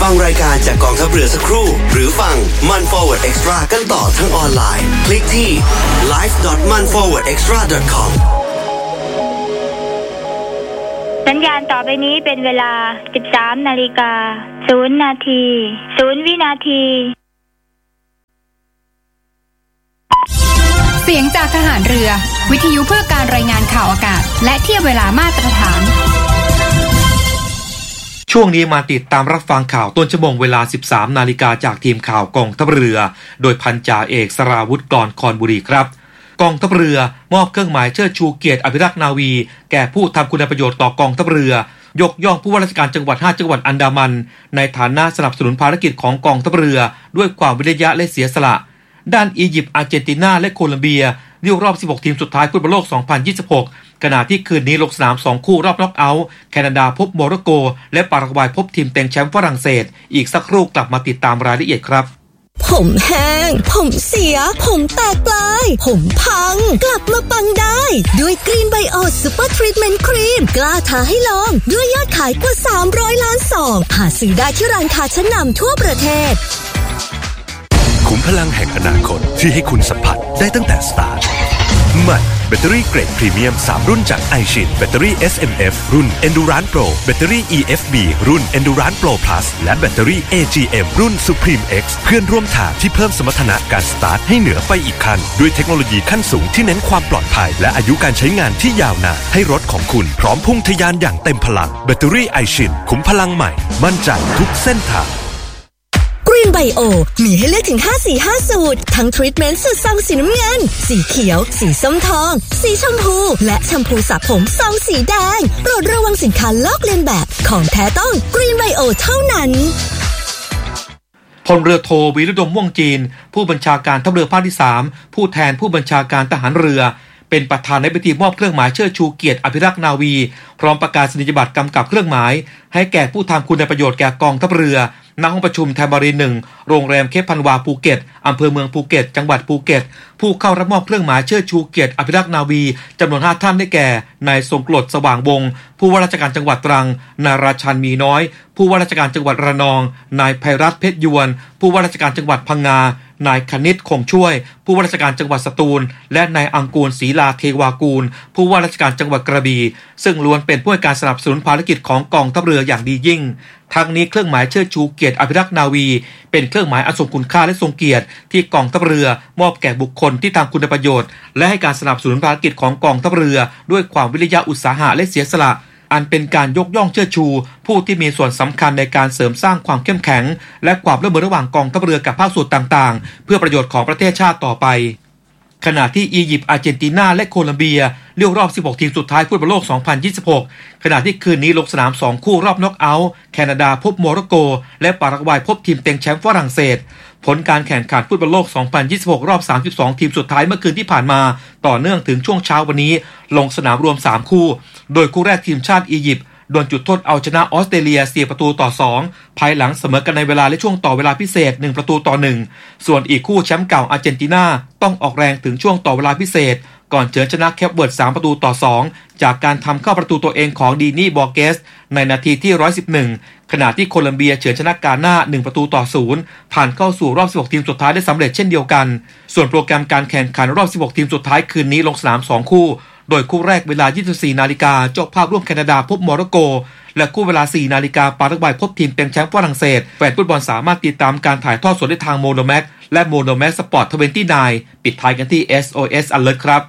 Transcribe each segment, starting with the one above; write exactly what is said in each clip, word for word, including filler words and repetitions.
งรายการจากกองทัพเรือสักครู่หรือฟังมัน Forward Extra กันต่อทั้งออนไลน์คลิกที่ ไลฟ์ ดอท มัน ฟอร์เวิร์ด เอ็กซ์ตร้า ดอท คอมสัญญาณต่อไปนี้เป็นเวลา สิบสาม นาฬิกา ศูนย์ นาที ศูนย์ วินาทีเสียงจากทหารเรือวิทยุเพื่อการรายงานข่าวอากาศและเทียบเวลามาตรฐานช่วงนี้มาติดตามรับฟังข่าวต้นชั่วโมงเวลา สิบสาม นาฬิกาจากทีมข่าวกองทัพเรือโดยพันจ่าเอกสราวุธกรคอนบุรีครับกองทัพเรือมอบเครื่องหมายเชิดชูเกียรติอภิรักษ์นาวีแก่ผู้ทำคุณประโยชน์ต่อกองทัพเรือยกย่องผู้ว่าราชการจังหวัดห้าจังหวัดอันดามันในฐานะสนับสนุนภารกิจของกองทัพเรือด้วยความวิริยะและเสียสละด้านอียิปต์อาร์เจนตินาและโคลอมเบียเลี้ยวรอบสิบหกทีมสุดท้ายฟุตบอลโลกสองพันยี่สิบหกขณะที่คืนนี้ลงสนามสองคู่รอบน็อกเอาท์แคนาดาพบโมร็อกโกและปารากวัยพบทีมเต็งแชมป์ฝรั่งเศสอีกสักครู่กลับมาติดตามรายละเอียดครับผมแห้งผมเสียผมแตกปลายผมพังกลับมาปังได้ด้วยกรีนไบโอซูเปอร์ทรีทเมนต์ครีมกล้าท้าให้ลองด้วยยอดขายกว่าสามร้อยล้านซองหาซื้อได้ที่ร้านค้าชั้นนำทั่วประเทศขุมพลังแห่งอนาคตที่ให้คุณสัมผัสได้ตั้งแต่สตาร์ทใหม่แบตเตอรี่เกรดพรีเมียมสามรุ่นจาก iShin แบตเตอรี่ เอส เอ็ม เอฟ รุ่น Endurance Pro แบตเตอรี่ อี เอฟ บี รุ่น Endurance Pro Plus และแบตเตอรี่ เอ จี เอ็ม รุ่น Supreme X เพื่อนร่วมทางที่เพิ่มสมรรถนะการสตาร์ทให้เหนือไปอีกขั้นด้วยเทคโนโลยีขั้นสูงที่เน้นความปลอดภัยและอายุการใช้งานที่ยาวนานให้รถของคุณพร้อมพุ่งทะยานอย่างเต็มพลังแบตเตอรี่ iShin ขุมพลังใหม่มั่นใจทุกเส้นทางกรีนไบโอมีให้เลือกถึงห้าสีห้าสูตรทั้งทรีทเมนต์สูตรซองสีน้ำเงินสีเขียวสีส้มทองสีชมพูและแชมพูสระผมซองสีแดงโปรดระวังสินค้าลอกเลียนแบบของแท้ต้องกรีนไบโอเท่านั้นพลเรือโทวีรดมม่วงจีนผู้บัญชาการทัพเรือภาคที่สามผู้แทนผู้บัญชาการทหารเรือเป็นประธานในพิธีมอบเครื่องหมายเชิดชูเกียรติอภิรักษ์นาวีพร้อมประกาศนียบัตรกำกับเครื่องหมายให้แก่ผู้ทำคุณประโยชน์แก่กองทัพเรือณห้องประชุมแทมบารีนหนึ่งโรงแรมเคปพันวาภูเก็ตอำเภอเมืองภูเก็ตจังหวัดภูเก็ตผู้เข้ารับมอบเครื่องหมายเชิดชูเกียรติอภิรักษ์นาวีจำนวนห้าท่านได้แก่นายทรงกลดสว่างวงศ์ผู้ว่าราชการจังหวัดตรังนายราชันมีน้อยผู้ว่าราชการจังหวัดระนองนายไพรัตน์เพชรยวนผู้ว่าราชการจังหวัดพังงานายคณิตคงช่วยผู้ว่าราชการจังหวัดสตูลและนายอังกูลศรีลาเทวากูลผู้ว่าราชการจังหวัดกระบี่ซึ่งล้วนเป็นผู้ให้การสนับสนุนภารกิจของกองทัพเรืออย่างดียิ่งทั้งนี้เครื่องหมายเชิดชูเกียรติอภิรักษ์นาวีเป็นเครื่องหมายอันทรงคุณค่าและทรงเกียรติที่กองทัพเรือมอบแก่บุคคลที่ทำคุณประโยชน์และให้การสนับสนุนภารกิจของกองทัพเรือด้วยความวิริยะอุตสาหะและเสียสละอันเป็นการยกย่องเชิดชูผู้ที่มีส่วนสำคัญในการเสริมสร้างความเข้มแข็งและความร่วมมือระหว่างกองทัพเรือกับภาคส่วนต่างๆเพื่อประโยชน์ของประเทศชาติต่อไปขณะที่อียิปต์อาร์เจนตินาและโคลอมเบียเลี้ยวรอบสิบหกทีมสุดท้ายฟุตบอลโลกสองพันยี่สิบหกขณะที่คืนนี้ลงสนามสองคู่รอบน็อกเอาท์แคนาดาพบโมร็อกโกและปารากวัยพบทีมเต็งแชมป์ฝรั่งเศสผลการแข่งขันฟุตบอลโลกสองพันยี่สิบหกรอบสามสิบสองทีมสุดท้ายเมื่อคืนที่ผ่านมาต่อเนื่องถึงช่วงเช้าวันนี้ลงสนามรวมสามคู่โดยคู่แรกทีมชาติอียิปต์โดนจุดโทษเอาชนะออสเตรเลียสี่ประตูต่อสองภายหลังเสมอกันในเวลาและช่วงต่อเวลาพิเศษหนึ่งประตูต่อหนึ่งส่วนอีกคู่แชมป์เก่าอาร์เจนตินาต้องออกแรงถึงช่วงต่อเวลาพิเศษก่อนเฉือนชนะแคปเวิร์ดสามประตูต่อสองจากการทำเข้าประตูตัวเองของดีนี่บอร์เกสในนาทีที่หนึ่งร้อยสิบเอ็ดขณะที่โคลอมเบียเฉือนชนะกาน่าหนึ่งประตูต่อศูนย์ผ่านเข้าสู่รอบสิบหกทีมสุดท้ายได้สำเร็จเช่นเดียวกันส่วนโปรแกรมการแข่งขันรอบสิบหกทีมสุดท้ายคืนนี้ลงสนามสองคู่โดยคู่แรกเวลา ยี่สิบสี่นาฬิกาเจ้าภาพร่วมแคนาดาพบโมร็อกโกและคู่เวลา สี่นาฬิกาปารากวัยพบทีมเต็งแชมป์ฝรั่งเศสแฟนฟุตบอลสามารถติดตามการถ่ายทอดสดได้ทางโมโนแม็กและโมโนแม็กสปอร์ตยี่สิบเก้าปิดท้ายกันที่ เอส โอ เอส Alert ครับ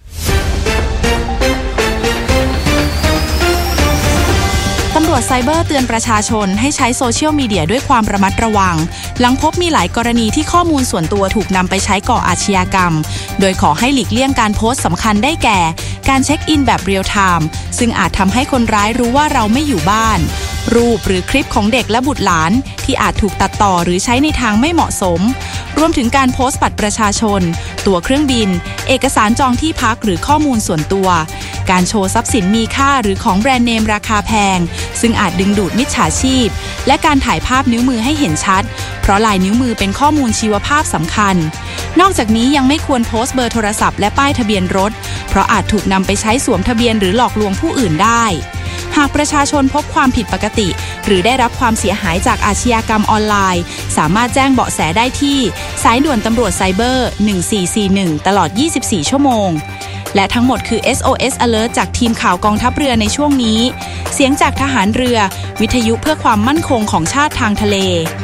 ตำรวจไซเบอร์เตือนประชาชนให้ใช้โซเชียลมีเดียด้วยความระมัดระวังหลังพบมีหลายกรณีที่ข้อมูลส่วนตัวถูกนำไปใช้ก่ออาชญากรรมโดยขอให้หลีกเลี่ยงการโพสต์สำคัญได้แก่การเช็คอินแบบเรียลไทม์ซึ่งอาจทำให้คนร้ายรู้ว่าเราไม่อยู่บ้านรูปหรือคลิปของเด็กและบุตรหลานที่อาจถูกตัดต่อหรือใช้ในทางไม่เหมาะสมรวมถึงการโพสต์บัตรประชาชนตั๋วเครื่องบินเอกสารจองที่พักหรือข้อมูลส่วนตัวการโชว์ทรัพย์สินมีค่าหรือของแบรนด์เนมราคาแพงซึ่งอาจดึงดูดมิจฉาชีพและการถ่ายภาพนิ้วมือให้เห็นชัดเพราะลายนิ้วมือเป็นข้อมูลชีวภาพสำคัญนอกจากนี้ยังไม่ควรโพสต์เบอร์โทรศัพท์และป้ายทะเบียนรถเพราะอาจถูกนำไปใช้สวมทะเบียนหรือหลอกลวงผู้อื่นได้หากประชาชนพบความผิดปกติหรือได้รับความเสียหายจากอาชญากรรมออนไลน์สามารถแจ้งเบาะแสได้ที่สายด่วนตำรวจไซเบอร์หนึ่งสี่สี่หนึ่งตลอดยี่สิบสี่ชั่วโมงและทั้งหมดคือ เอส โอ เอส Alert จากทีมข่าวกองทัพเรือในช่วงนี้เสียงจากทหารเรือวิทยุเพื่อความมั่นคงของชาติทางทะเล